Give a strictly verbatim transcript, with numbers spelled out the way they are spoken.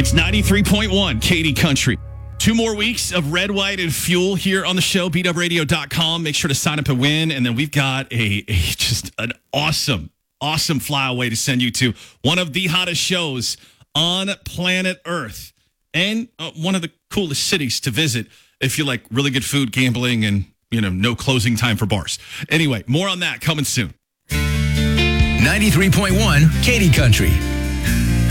It's ninety-three point one Katy Country. Two more weeks of Red, White, and Fuel here on the show, beat up radio dot com. Make sure to sign up and win. And then we've got a, a just an awesome, awesome flyaway to send you to one of the hottest shows on planet Earth and uh, one of the coolest cities to visit if you like really good food, gambling, and, you know, no closing time for bars. Anyway, more on that coming soon. ninety-three point one Katy Country.